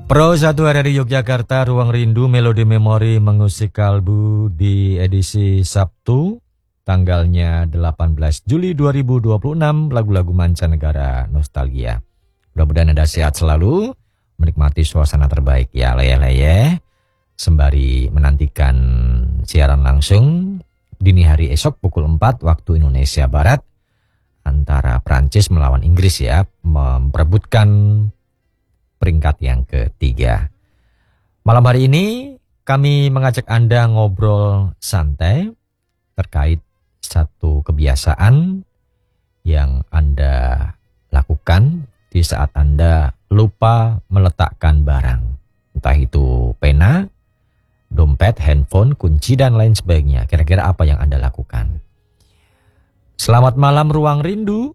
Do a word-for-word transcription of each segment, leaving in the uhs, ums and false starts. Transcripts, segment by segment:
Pro satu dari Yogyakarta, Ruang Rindu Melodi Memori mengusik kalbu di edisi Sabtu, tanggalnya delapan belas Juli dua ribu dua puluh enam, lagu-lagu mancanegara nostalgia. Mudah-mudahan Anda sehat selalu, menikmati suasana terbaik ya, leyeh-leyeh, sembari menantikan siaran langsung dini hari esok pukul empat waktu Indonesia Barat antara Prancis melawan Inggris ya, memperebutkan peringkat yang ketiga. Malam hari ini kami mengajak Anda ngobrol santai terkait satu kebiasaan yang Anda lakukan di saat Anda lupa meletakkan barang. Entah itu pena, dompet, handphone, kunci, dan lain sebagainya. Kira-kira apa yang Anda lakukan? Selamat malam Ruang Rindu.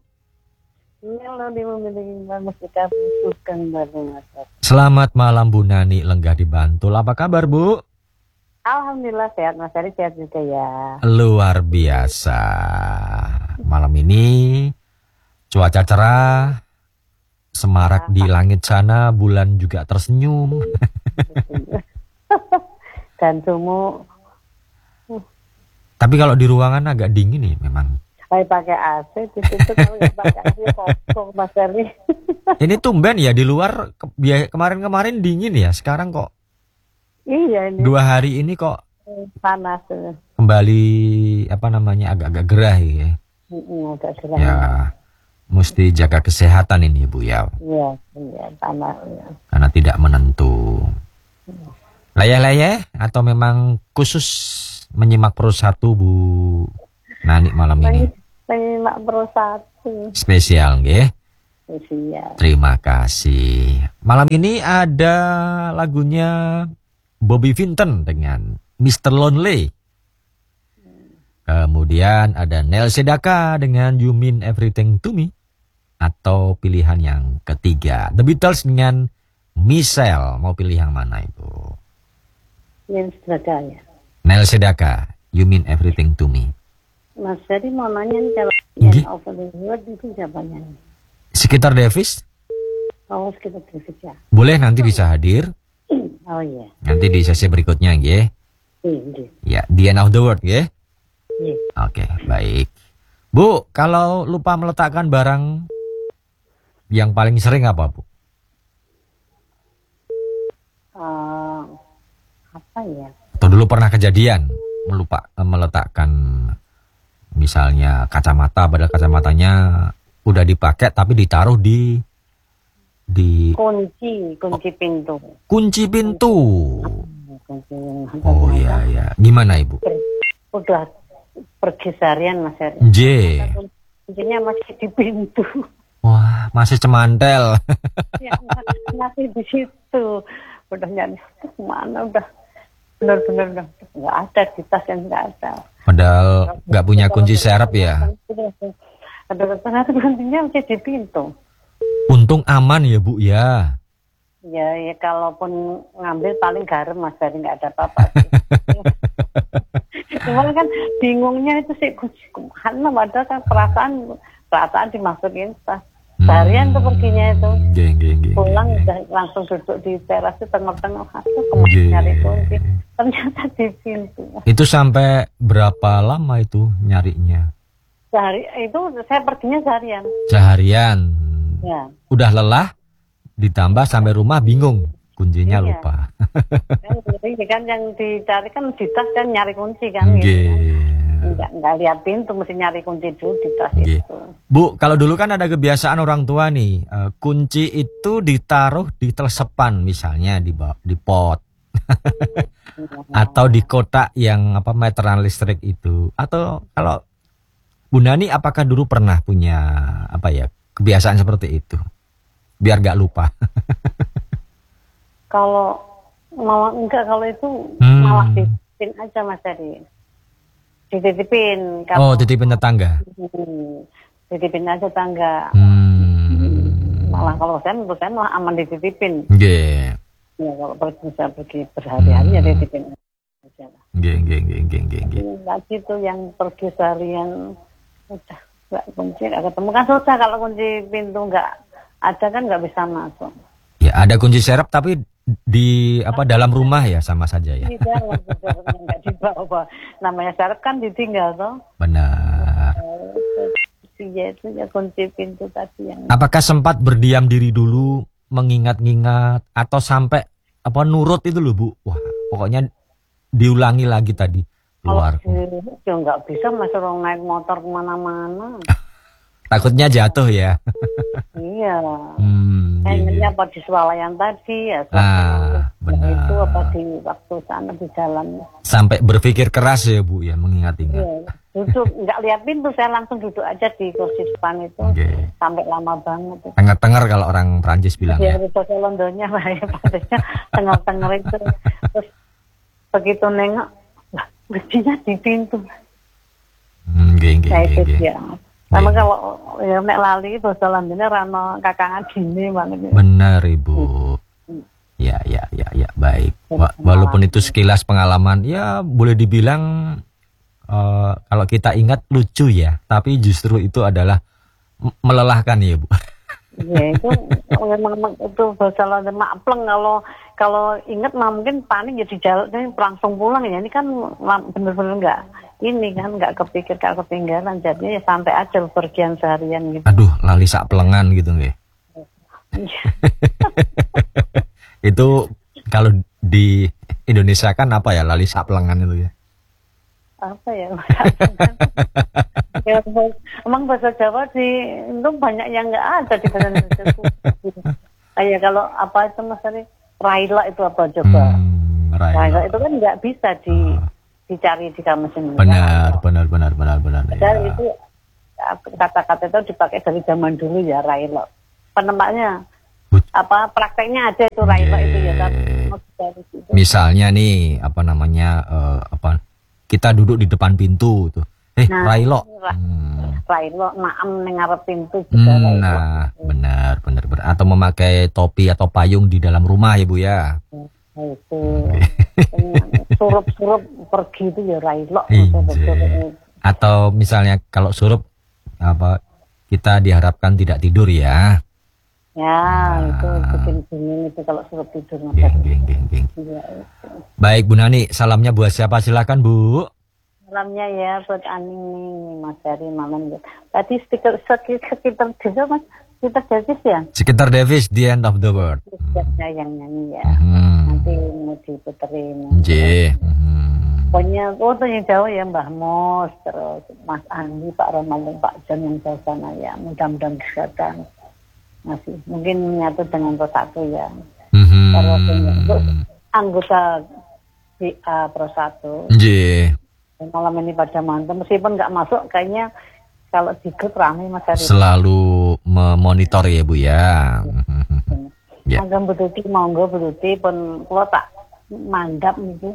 Selamat malam Bu Nani Lenggah di Bantul. Apa kabar Bu? Alhamdulillah sehat Mas Ari, sehat juga ya. Luar biasa. Malam ini cuaca cerah, semarak di langit sana, bulan juga tersenyum. Dan sumu. Tapi kalau di ruangan agak dingin nih memang. Saya pakai A C di situ, kalau nggak pakai A C kosong Mas Ari. Ini tumben ya di luar ke, kemarin-kemarin dingin ya, sekarang kok. Iya ini. Dua hari ini kok panas. Kembali apa namanya agak-agak gerah ya. Mm, agak gerah. Ya, mesti jaga kesehatan ini Bu ya. Iya, iya panas. Ya. Karena tidak menentu. Leyeh-leyeh atau memang khusus menyimak Pro satu Bu Nani malam ini? Menyimak Pro satu. Spesial nggih? Spesial. Terima kasih. Malam ini ada lagunya Bobby Vinton dengan mister Lonely. Kemudian ada Neil Sedaka dengan You Mean Everything to Me. Atau pilihan yang ketiga, The Beatles dengan Michelle. Mau pilih yang mana Ibu? Neil Sedaka ya. Neil Sedaka, You Mean Everything to Me. Mas Ari mau nanya nih, kalau Nggih. yang over the world itu siapa nyanyi? Sekitar Davis? Oh, sekitar Davis ya. Boleh nanti bisa hadir. Oh iya. Nanti di sesi berikutnya nggih. Iya. Ya, The End of the World nggih. Iya. Oke, baik. Bu, kalau lupa meletakkan barang yang paling sering apa, Bu? Uh, apa ya? Atau dulu pernah kejadian melupa meletakkan misalnya kacamata, padahal kacamatanya udah dipakai tapi ditaruh di di kunci, kunci pintu. Kunci pintu. Kunci. Oh iya ya. Gimana Ibu? Udah pergi seharian Mas Ari. J. Kuncinya masih di pintu. Wah, masih cemantel. Ya, masih di situ. Udah nyari kemana udah. Benar-benar nggak ada di tas, yang nggak ada. Padahal nggak punya kunci serep ya. Ada ternyata kuncinya masih di pintu. Untung aman ya Bu ya. Ya, ya kalaupun ngambil paling garam Mas Ari, nggak ada apa-apa. Cuman kan bingungnya itu sih kunci kemana, padahal kan perasaan perasaan dimasukin tas. Seharian tuh perginya itu. Geng, geng, geng, pulang geng, udah langsung duduk di teras itu tengah-tengah aku kemana nyari kunci, ternyata di pintu. Itu sampai berapa lama itu nyarinya? Sehari itu saya perginya seharian. Seharian. Ya. Udah lelah, ditambah sampai rumah bingung, kuncinya Iya. lupa. Jadi kan yang dicari kan di tas kan nyari kunci kan. Nggih. Gitu. Enggak, enggak lihat pintu, mesti nyari kunci dulu di tas Nggih. itu. Bu, kalau dulu kan ada kebiasaan orang tua nih, uh, kunci itu ditaruh di telesepan misalnya di ba- di pot. Atau di kotak yang apa meteran listrik itu. Atau kalau Bu Nani apakah dulu pernah punya apa ya kebiasaan seperti itu? Biar gak lupa. Kalau malah enggak, kalau itu Hmm. malah dititipin aja Mas Ari. Dititipin. Oh, titipin tetangga. Hmm, titipin aja tangga. Hmm. Malah kalau saya menurut saya malah aman dititipin. Nggih. Ya kalau pergi bisa pergi berhari-hari ya dititipin aja lah. Nggih, nggih, nggih, nggih, nggih, nggih. Lagi tuh yang pergi seharian udah nggak kunci nggak ketemu kan susah kalau kunci pintu nggak ada kan nggak bisa masuk. Ya ada kunci serep tapi di apa dalam rumah ya sama saja ya. Di dalam, nggak dibawa. Namanya syarat kan ditinggal toh. Benar. Iya itu ya kunci pintu tadi yang. Apakah sempat berdiam diri dulu, mengingat-ingat, atau sampai apa nurut itu loh Bu? Wah, pokoknya diulangi lagi tadi keluar. Kalau ya nggak bisa mas orang naik motor kemana-mana. Takutnya jatuh ya. Iya. Hmm, Kayaknya apa di swalayan tadi ya. Ah, benar. Itu apa di waktu sana di jalan. Sampai berpikir keras ya Bu ya, mengingat-ingat. Iya. Duduk nggak lihat pintu, saya langsung duduk aja di kursi depan itu. Okay. Sampai lama banget. Tengah-tengah kalau orang Prancis bilang ya. Ya. Di bahasa Londonnya lah ya, padanya tengah-tengah itu. Terus begitu nengok, wah, kuncinya di pintu. Hmm, geng, geng, Nah itu geng, geng. dia. Sama kalau ya nek lali bahasa Londonnya rano kakangan dini banget. Benar Ibu. Ya, ya, ya, ya, baik. Wa- walaupun itu sekilas pengalaman, ya boleh dibilang uh, kalau kita ingat lucu ya, tapi justru itu adalah m- melelahkan ya Bu. Ya itu memang itu bahasa London mapleng kalau kalau ingat mah mungkin panik ya di jalan ini langsung pulang ya ini kan bener-bener enggak ini kan nggak kepikir nggak ketinggalan jadinya ya sampai aja pergian seharian gitu. Aduh, lali sak pelengan gitu nggih. Itu kalau di Indonesia kan apa ya lali sak pelengan itu ya? Apa ya? Ya emang bahasa Jawa di itu banyak yang nggak ada di bahasa Indonesia. Kayak kalau apa itu mas tadi Raila itu apa coba? Hmm, Raila. Raila itu kan nggak bisa di dicari di kamus ini. Benar, benar, benar, benar, benar. Dan Ya. itu kata-kata itu dipakai dari zaman dulu ya Raila. Penempatnya apa prakteknya ada itu Raila itu ya tapi dari situ. Misalnya nih apa namanya uh, apa kita duduk di depan pintu tuh. Eh, Nah, Railo. Ra- Hmm. Raila naam ning ngarep pintu juga Hmm, Raila. nah, benar, benar, benar. Atau memakai topi atau payung di dalam rumah ya Bu ya. Nah, itu surup-surup pergi itu ya Raila. Inje. Atau misalnya kalau surup apa kita diharapkan tidak tidur ya. Ya, itu bikin dingin itu kalau surup tidur. Geng, geng, geng, geng. Ya, itu. Baik Bu Nani, salamnya buat siapa silakan Bu. Malamnya ya buat Aning nih Mas Dari malam ya. Tadi stiker sekitar sekitar desa Mas, sekitar Davis ya. Sekitar Davis, The End of the World. Sekitarnya yang nyanyi ya. Hmm. Nanti mau diputerin. J. Hmm. Pokoknya oh tuh yang jauh ya Mbah Mos, terus Mas Andi, Pak Romaling, Pak John yang jauh sana ya. Mudah-mudahan kesehatan masih mungkin menyatu dengan Persatu ya. Hmm. Terus untuk anggota B A Persatu. J. Malam ini pada mantap meskipun nggak masuk kayaknya kalau di grup ramai Mas Ari. Selalu memonitor ya Bu ya. Ya. Agak beruti monggo beruti pun kalau tak mandap gitu.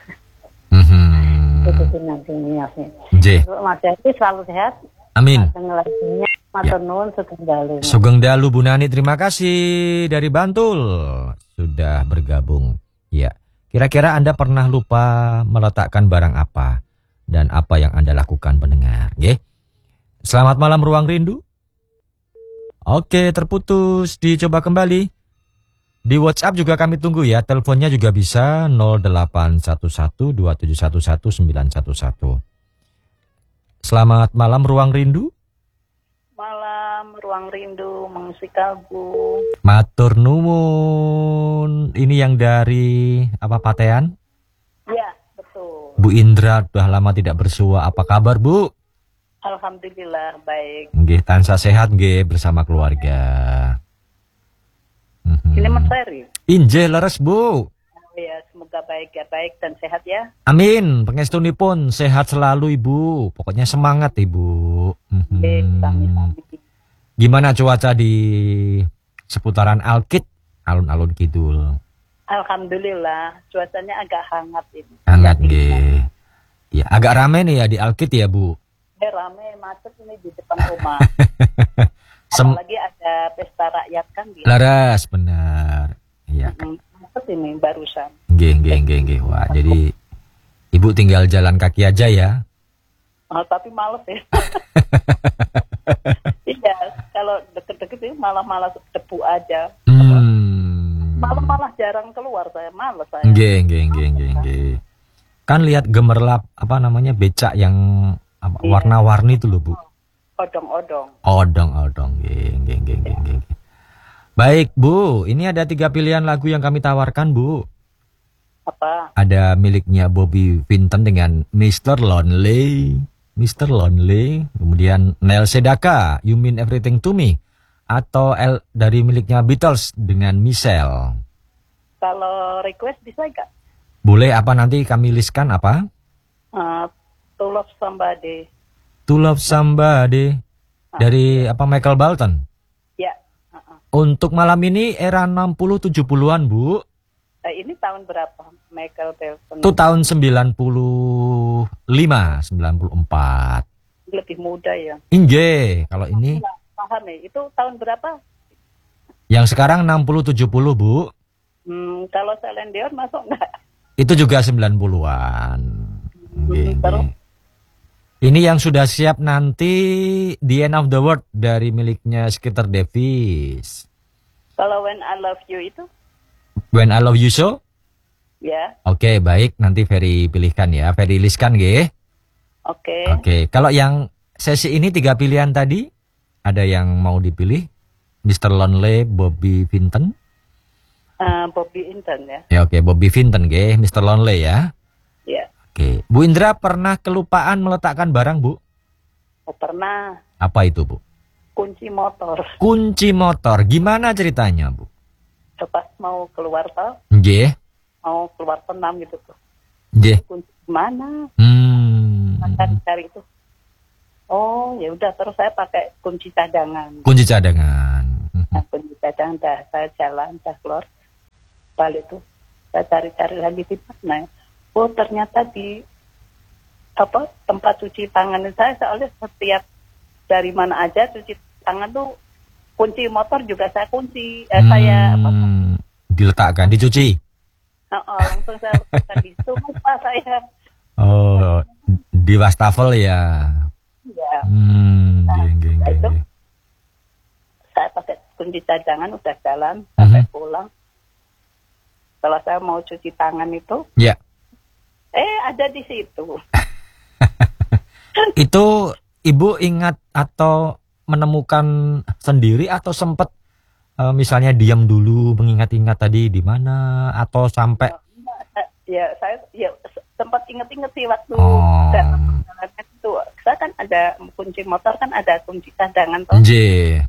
Mhm. Beruti nanti niatnya. J. Mas Ari selalu sehat. Amin. Tengelasinya matur nuwun sugeng dalu. Sugeng dalu Bu Nani, terima kasih dari Bantul sudah bergabung. Ya. Kira-kira Anda pernah lupa meletakkan barang apa dan apa yang Anda lakukan pendengar, nggih? Selamat malam Ruang Rindu. Oke, terputus, dicoba kembali. Di WhatsApp juga kami tunggu ya, teleponnya juga bisa nol delapan satu satu dua tujuh satu satu sembilan satu satu. Selamat malam Ruang Rindu. Malam Ruang Rindu mengisi kalbu. Matur nuwun. Ini yang dari apa Patean? Ya, betul. Bu Indra sudah lama tidak bersua. Apa kabar Bu? Alhamdulillah baik. Nggih, tansah sehat nggih bersama keluarga. Mhm. Ini Mas Ferry. Inje leres Bu. Ya, semoga baik ya, baik dan sehat ya. Amin. Pangestunipun sehat selalu Ibu. Pokoknya semangat Ibu. Mhm. Baik, sami-sami. Gimana cuaca di seputaran Alkit, alun-alun kidul? Alhamdulillah, cuacanya agak hangat ini. Hangat nggih. Ya, agak rame nih ya di Alkit ya Bu. Eh, rame macet ini di depan rumah. Sem- Apalagi ada pesta rakyat kan di Laras benar. Iya. Mm, macet ini barusan. Nggih, nggih, nggih, nggih. Wah, jadi Ibu tinggal jalan kaki aja ya. Oh, tapi males ya. Iya, kalau deket-deket itu malah malah debu aja. Hmm, Malam malah jarang keluar saya, males saya. Nggih, nggih, nggih, nggih, nggih. Kan lihat gemerlap apa namanya becak yang apa, Iya. warna-warni itu loh, Bu. Odong-odong. Odong-odong, nggih, nggih, nggih, nggih, nggih. Baik, Bu. Ini ada tiga pilihan lagu yang kami tawarkan, Bu. Apa? Ada miliknya Bobby Vinton dengan mister Lonely, mister Lonely. Kemudian Neil Sedaka, You Mean Everything to Me. Atau L dari miliknya Beatles dengan Michelle. Kalau request bisa nggak? Boleh apa nanti kami listkan apa? Uh, to Love Somebody. To Love Somebody. Dari apa Michael Bolton? Ya. Uh-uh. Untuk malam ini era enam puluh tujuh puluhan, Bu. Uh, ini tahun berapa Michael Bolton? Itu tahun sembilan puluh lima, sembilan puluh empat. Lebih muda ya. Inge, kalau ini Paham ya, itu tahun berapa? yang sekarang enam puluh tujuh puluh, Bu. Hmm, kalau Celine Dion masuk nggak? Itu juga sembilan puluhan. Inge, Terus? Inge. Ini yang sudah siap nanti The End of the World dari miliknya Skeeter Davis. Kalau When I Love You itu? When I Love You So? Ya. Oke, baik. Nanti Ferry pilihkan ya. Ferry listkan, nggih. Oke. Oke, kalau yang sesi ini tiga pilihan tadi, ada yang mau dipilih? mister Lonely, Bobby Vinton? Uh, Bobby Vinton ya. Ya oke, Bobby Vinton, nggih. mister Lonely ya. Ya. Oke, Bu Indra pernah kelupaan meletakkan barang, Bu? Oh, pernah. Apa itu, Bu? Kunci motor. Kunci motor. Gimana ceritanya, Bu? Pas mau keluar tol, Nggih. mau keluar senam gitu tuh. Nggih. Kunci mana? Hmm. Akan cari itu. Oh, ya udah terus saya pakai kunci cadangan. Kunci cadangan. Nah, kunci cadangan dah saya jalan, dah keluar. Balik tuh. Saya cari-cari lagi di mana. Oh, ternyata di apa tempat cuci tangan saya, soalnya setiap dari mana aja cuci tangan tuh kunci motor juga saya kunci. Eh, Hmm. saya apa? Diletakkan, dicuci. Oh, oh, langsung saya letakkan di situ. Lupa saya. Oh, di wastafel ya. Ya. Hmm, Nah, nggih, nggih, nggih, itu nggih. saya pakai kunci cadangan udah jalan sampai Mhm. pulang. Kalau saya mau cuci tangan itu, Ya. eh ada di situ. Itu Ibu ingat atau menemukan sendiri atau sempat eh, misalnya diam dulu mengingat-ingat tadi di mana atau sampai Ya saya ya sempat inget-inget sih waktu Oh. datang perjalanan itu. Saya kan ada kunci motor, kan ada kunci cadangan tuh. J.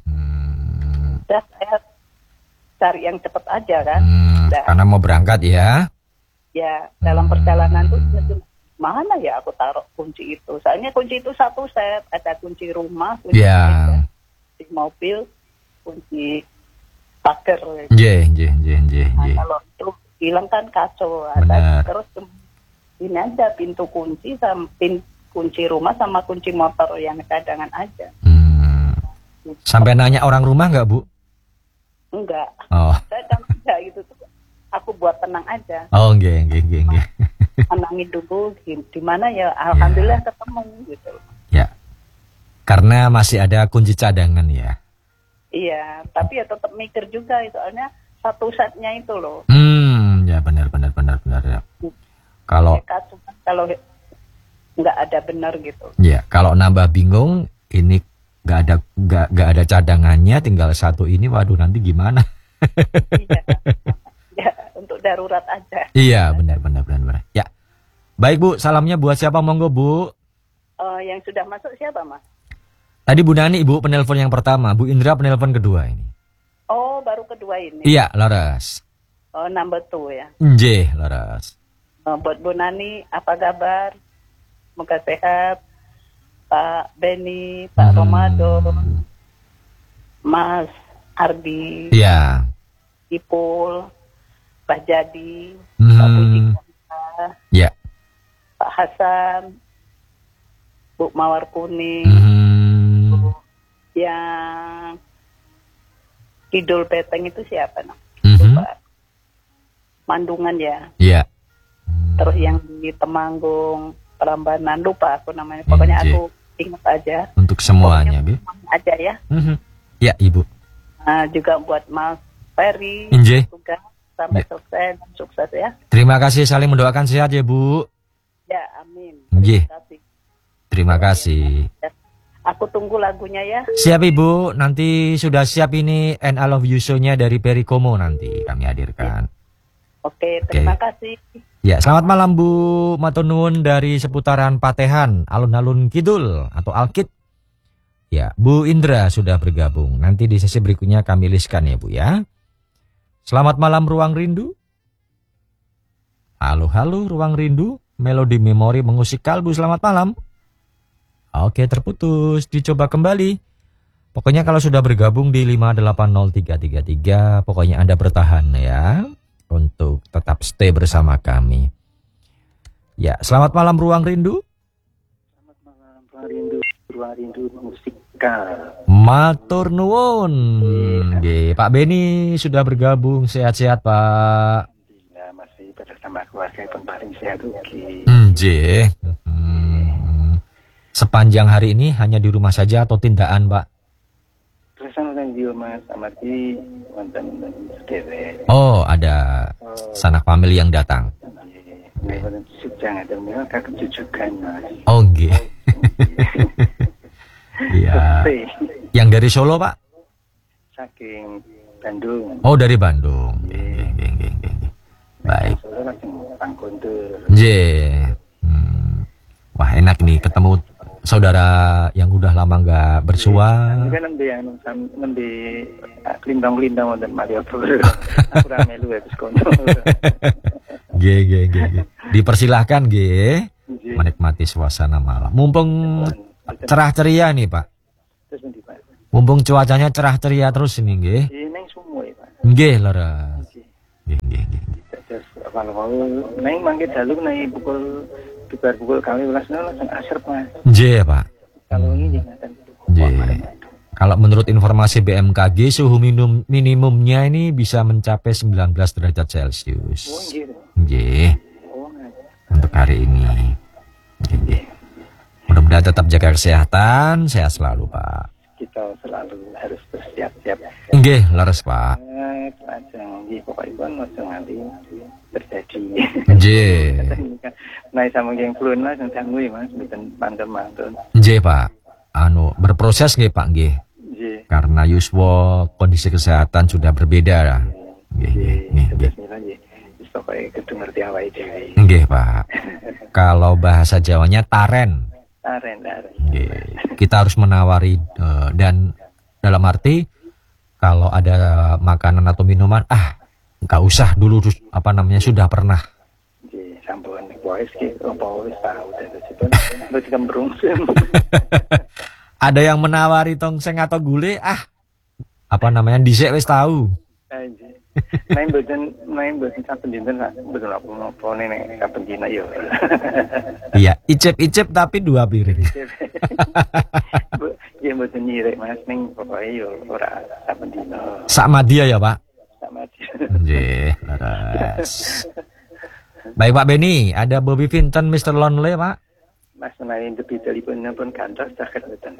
Hmm, Udah saya cari yang cepet aja kan. hmm, Udah. karena mau berangkat ya. Ya dalam perjalanan tuh inget, mana ya aku taruh kunci itu. Soalnya kunci itu satu set, ada kunci rumah, kunci Ya. di mobil, kunci pagar. J, J, J, J, Nah, J. kalau itu hilang kan kacau. Benar. Ada terus ini aja pintu kunci sama pin, kunci rumah sama kunci motor yang cadangan aja. Hmm. Sampai nanya orang rumah nggak, Bu? Enggak. Oh. Saya kan enggak gitu tuh. Aku buat tenang aja. Oh, nggih, nggih, nggih, nggih. Tenangin dulu di, di mana ya alhamdulillah ketemu gitu. Ya. Karena masih ada kunci cadangan ya. Iya, tapi ya tetap mikir juga soalnya satu setnya itu loh. Hmm, ya benar benar benar benar ya. Kalau Ya, kacau kan kalau nggak ada benar gitu. ya kalau nambah bingung ini nggak ada nggak nggak ada cadangannya tinggal satu ini, waduh nanti gimana? Iya. Ya, untuk darurat aja. Iya benar benar benar benar. Ya. Baik Bu, salamnya buat siapa monggo Bu? Eh, yang sudah masuk siapa Mas? Tadi Bu Nani Ibu penelpon yang pertama, Bu Indra penelpon kedua ini. Oh, baru kedua ini. Iya, Laras. Oh, number two ya. J, Laras. Oh, buat Bu Nani, apa kabar? Semoga sehat. Pak Beni, Pak Hmm. Ramadan, Mas Ardi, Iya. Ipul, Pak Jadi, Hmm. Pak Puji Kanta, Ya. Pak Hasan, Bu Mawar Kuning, Hmm. yang Kidul Peteng itu siapa nak? Mhm. Lupa. Mandungan ya. Iya. Terus yang di Temanggung, Prambanan, lupa aku namanya. Pokoknya Iya. aku ingat aja. Untuk semuanya, Bu. Pokoknya aja ya. Mhm. Ya, Ibu. Nah, juga buat Mas Ferry Inje. juga sampai Ya. sukses, sukses ya. Terima kasih, saling mendoakan sehat ya Bu. Ya, amin. Nggih. Terima kasih. Terima kasih. Ya. Aku tunggu lagunya ya. Siap Ibu, nanti sudah siap ini And I Love You Show-nya dari Perry Como nanti kami hadirkan. Oke, terima kasih. Ya, selamat malam Bu Matur nuwun dari seputaran Patehan, alun-alun Kidul atau Alkit. Ya, Bu Indra sudah bergabung. Nanti di sesi berikutnya kami listkan ya Bu ya. Selamat malam Ruang Rindu. Halo, halo Ruang Rindu. Melodi Memori mengusik kalbu. Selamat malam. Oke, terputus. Dicoba kembali. Pokoknya kalau sudah bergabung di lima delapan nol tiga tiga tiga, pokoknya Anda bertahan ya. Untuk tetap stay bersama kami. Ya, selamat malam Ruang Rindu. Selamat malam, Ruang Rindu, Ruang Rindu musikal. Matur nuwun. Nggih, Pak Beni sudah bergabung. Sehat-sehat, Pak. Alhamdulillah masih bersama keluarga pun paling sehat oke. Nggih. Hmm. Sepanjang hari ini hanya di rumah saja atau tindakan, Pak? Terus nonton di Mas Amati nonton sederet. Oh, ada sanak famili yang datang. Nonton sujang ada memang kakek jujukan Mas. Oh, nggih. Iya. Yang dari Solo, Pak? Saking Bandung. Oh, dari Bandung. Nggih, nggih, nggih, nggih. Baik. Solo langsung Pangkontur. Nggih. Hmm. Wah, enak nih ketemu saudara yang udah lama nggak bersua. Ini kan nembe anu nembe lindang-lindang wonten Malioboro. Aku ra melu wis kono. Nggih, nggih, nggih, nggih. Dipersilahkan nggih Nggih. menikmati suasana malam. Mumpung cerah ceria nih, Pak. Terus nanti Pak. Mumpung cuacanya cerah ceria terus ini nggih. Ini semua ya Pak. Nggih, leres. Nggih, nggih, nggih. Terus kalau mau naik mangke dalu naik pukul sekitar pukul kami belas langsung asar Mas. Nggih, Pak. Kalau ini jangan. Nggih. Kalau menurut informasi B M K G suhu minum minimumnya ini bisa mencapai sembilan belas derajat Oh Celcius. gitu. Nggih. Oh nggak. Untuk hari ini. Nggih. Mudah-mudahan tetap jaga kesehatan, sehat selalu, Pak. Kita selalu harus bersiap-siap. Nggih, leres, Pak. Nah, lajeng di pokoknya pun langsung nanti terjadi. Nggih. Nah, sama yang belum lah yang tangguh ya Mas, bukan mantul-mantul. Nggih, Pak. Anu, berproses nggih, Pak, nggih. Nggih. Karena yuswa kondisi kesehatan sudah berbeda lah. Nggih, nggih, nggih, nggih. Bismillah nggih. Wis pokoke kudu ngerti awake dhewe. Nggih, Pak. Kalau bahasa Jawanya taren. Taren, taren. Nggih. Kita harus menawari eh, dan dalam arti kalau ada makanan atau minuman, ah, nggak usah dulu apa namanya sudah pernah. Nggih, sampun wis ki apa wis tahu terusipun wis kembrung. Ada yang menawari tongseng atau gulai, ah, apa namanya dhisik wis tahu. Nggih. Main mboten main mboten saben dinten mboten apa-apa nek saben dina yo. Iya, icip-icip tapi dua piring. Ya mboten nyirek Mas ning pokoke yo ora saben dina. Sama dia ya, Pak. Sama dia. Nggih, leres. Baik Pak Beni, ada Bobby Vinton, mister Lonely, Pak. Mas menawi depi telepon pun kantor saged mboten.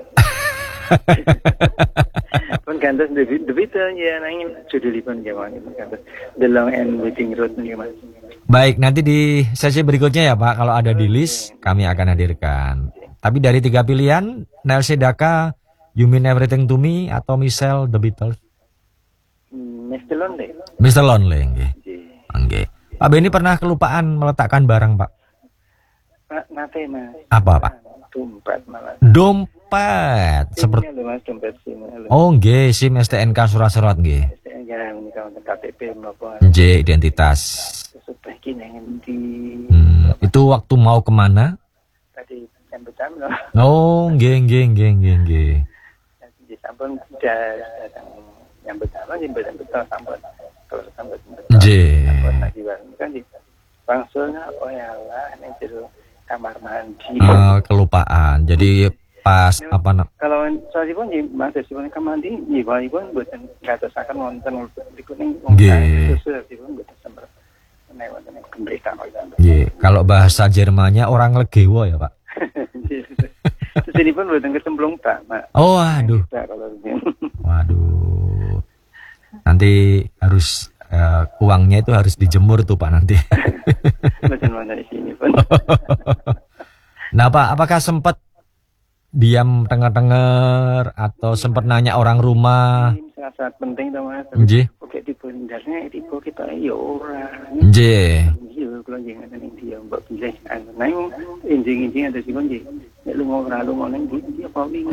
Pun kantor depi depi ya nang judulipun jaman itu kantor The Long and Winding Road nih Mas. Baik, nanti di sesi berikutnya ya Pak, kalau ada di list kami akan hadirkan. Tapi dari tiga pilihan, Neil Sedaka, You Mean Everything to Me, atau Michelle The Beatles? mister Lonely. mister Lonely, nggih. Nggih. Nggih. Pak Beni pernah kelupaan meletakkan barang, Pak? Pak nate Mas. Apa, Pak? Dompet malah. Dompet. Seperti Seperti Mas dompet SIM. Oh, nggih, SIM S T N K surat-surat nggih. Ya menika wonten K T P menapa. Nggih, identitas. Supaya kini ngendi Hmm, itu waktu mau kemana? tadi yang pertama Oh, nggih, nggih, nggih, nggih, nggih. di sampun datang yang pertama yang betul betul sampun kalau sampun Nggih. sampun lagi kan di langsungnya oh ya lah ini jero kamar mandi. Eh, kelupaan. Jadi pas apa na- Kalau soalnya pun di masa sih kamar mandi di bawah pun buatan kata sakan wonten berikut nih Nggih. susu pun buatan sampai naik wonten pemberitaan Nggih, kalau bahasa Jermannya orang legewo ya, Pak. Terus ini pun buatan kecemplung tak Mak. Oh, aduh. Nah, kalau ini Waduh. Nanti harus uh, uangnya itu harus dijemur tuh Pak nanti. Macam mana di sini pun. Nah Pak, apakah sempat diam tengah-tengah atau sempat nanya orang rumah? Ini sangat penting tuh Mas. Nggih. Oke di bendarnya itu kita ya ora. Nggih. Iya kalau jangan ada yang dia mbak pilih. Nang injing-injing ada sih kunci. Nek lu mau ora lu mau nang ndi dia apa wingi.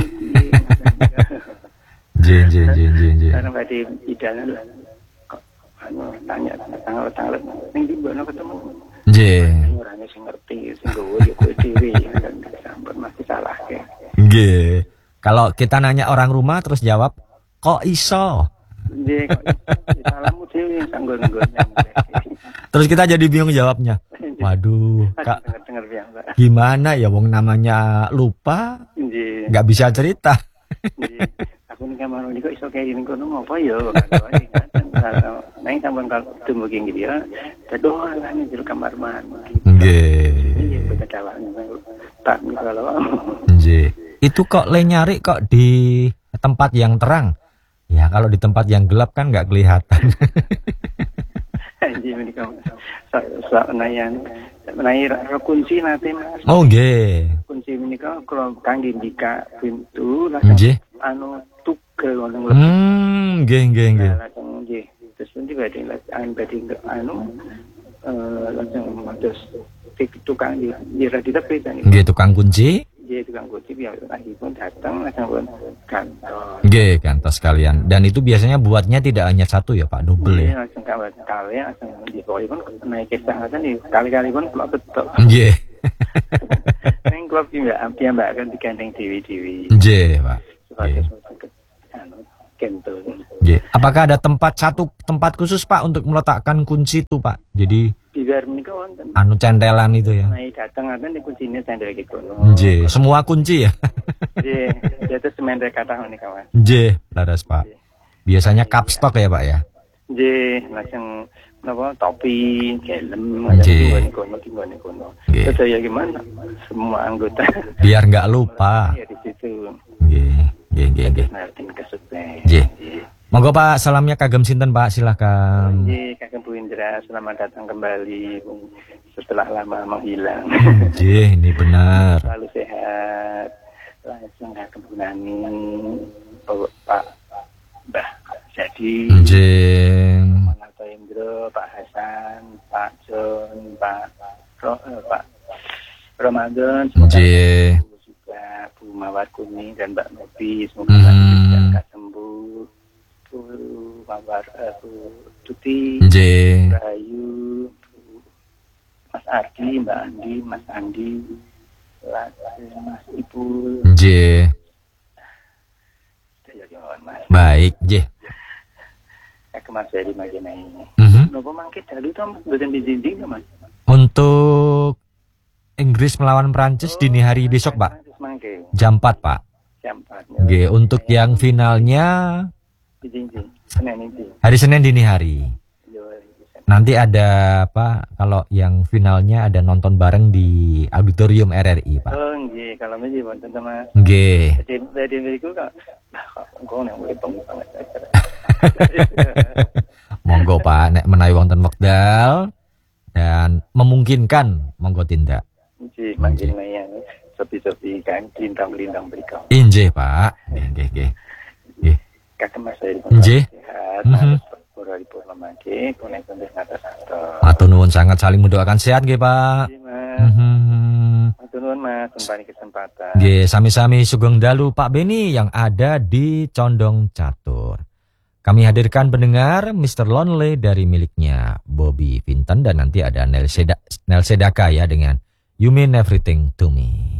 Nggih, nggih, nggih, nggih, nggih. Karena pada idanan lah. Kok anu tanya tanggal-tanggal ning ndi mbok ketemu. Nggih. Orangnya sing ngerti sing gowo ya kowe dhewe kan sampun mesti salah ke. Nggih. Kalau kita nanya orang rumah terus jawab, kok iso? Nggih, kok salahmu dhewe sanggon-nggon. Terus kita jadi bingung jawabnya. Waduh, Kak, Dengar-dengar biasa. gimana ya wong namanya lupa, Nggih. nggak bisa cerita. Nggih. Aku ning kamar ini kok iso kaya ngene kono ngopo ya? Nang sampun kalau dumugi nggih ya. Dadoh lah ning jero kamar mandi. Nggih. Iya, betadawan. Tak kalau. Nggih. Itu kok le nyari kok di tempat yang terang. Ya kalau di tempat yang gelap kan nggak kelihatan. Anjir menika. Sa nayan menai kunci nanti Mas. Oh nggih. Kunci menika kalau kangge buka pintu Nggih. anu tugel ngono lho. Hmm, nggih nggih nggih. Langsung nggih. Terus nanti badhe anu badhe anu eh langsung mados tukang di di tepi kan. Nggih tukang kunci. Dia tukang kunci biar lagi pun datang langsung pun kantor. Nggih, kantor sekalian. Dan itu biasanya buatnya tidak hanya satu ya Pak, double ya. Iya, langsung kawat kali langsung di bawah pun naik kesehatan di kali-kali pun kalau betul. Nggih. Neng klub juga ampian mbak kan digandeng dewi-dewi. Nggih, Pak. Sebagai Nggih. sebagai anu kentut. Nggih. Apakah ada tempat satu tempat khusus Pak untuk meletakkan kunci itu Pak? Jadi Biar menika wonten. anu centelan itu ya. Naik datang akan di kuncinya sandal gitu. Nggih, semua kunci ya. Nggih, dia tuh semen kata ini kawan. Nggih, laras Pak. Biasanya kapstok ya Pak ya. Nggih, langsung napa topi, helm, Nggih. ada kono kono kono. Nggih. Terus ya gimana? Semua anggota Biar nggak lupa. ya di situ. Nggih, nggih, nggih, nggih. Nartin kesukses. Nggih. Monggo Pak, salamnya kagem sinten Pak, silakan. Nggih, Kakek Bu Indra, selamat datang kembali setelah lama menghilang. Nggih, ini benar. Selalu sehat. Langsung Kakek Bu Nani, Pak Mbah Jadi, Nggih. Pak Indra, Pak Hasan, Pak John, Pak Ro, eh, Pak Ramadan, semoga Nggih. juga Bu Mawar Kuning dan Mbak Novi, semoga Hmm. mereka sembuh. Bu Mawar, eh, Bu Tuti, Nggih. Mbak Ayu, Mas Ardi, Mbak Andi, Mas Andi, Mas Ibu, Nggih. saya mohon Mas. Baik, nggih. Aku Mas dari Majenai. Mhm. Nopo mangke dalu to Mas, boten dinding to Mas. Untuk Inggris melawan Prancis dini hari besok, Pak. Terus mangke Jam empat, Pak. jam empat. Nggih, untuk yang finalnya Dinding. Senin ini. hari Senin dini hari. Yo. Nanti ada apa? Kalau yang finalnya ada nonton bareng di auditorium R R I, Pak. Oh nggih, kalau mendi wonten to Mas. Nggih. Jadi dari mriku kok engko nek mulai banget. Monggo Pak, nek menawi wonten wekdal dan memungkinkan monggo tindak. Nggih, mangke mayan sepi-sepi kan lintang-lintang mriku. Injih, Pak. Nggih, nggih, nggih. Nggih. Kakek Mas dari Nggih. sehat. Mhm. Ora dipun mangke konek-konek ngatos-atos. Matur nuwun sangat, saling mendoakan sehat nggih, Pak. Nggih Mas. Mhm. Matur nuwun Mas, kembali kesempatan. Nggih, sami-sami sugeng dalu Pak Beni yang ada di Condong Catur. Kami hadirkan pendengar mister Lonely dari miliknya Bobby Vinton dan nanti ada Nel Seda- Nel Sedaka ya dengan You Mean Everything to Me.